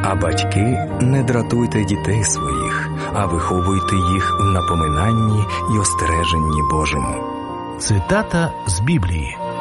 А батьки, не дратуйте дітей своїх, а виховуйте їх в напоминанні й остереженні Божому. Цитата з Біблії.